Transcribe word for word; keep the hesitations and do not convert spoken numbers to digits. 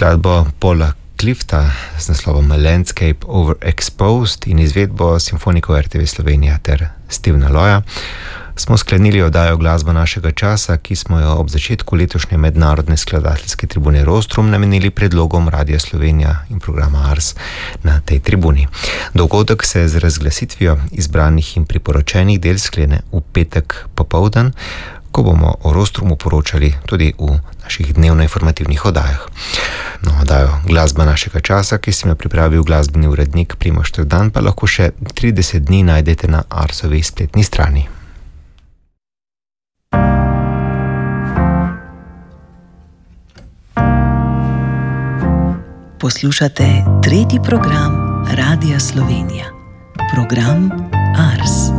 skladbo Paula Clifta z naslovom Landscape Overexposed in izvedbo simfonikov R T V Slovenija ter Stevena Loja smo sklenili oddajo Glasba našega časa, ki smo jo ob začetku letošnje mednarodne skladateljske tribune Rostrum namenili predlogom Radia Slovenija in programa Ars na tej tribuni. Dogodek se z razglasitvijo izbranih in priporočenih del sklene v petek popoldan, ko bomo o Rostrumu poročali tudi v naših dnevno-informativnih oddajah. No, oddajo Glasba našega časa, ki sem jo pripravil glasbeni urednik Primož Trdan, pa lahko še trideset dni najdete na Arsovi spletni strani. Poslušate tretji program Radia Slovenija. Program Ars.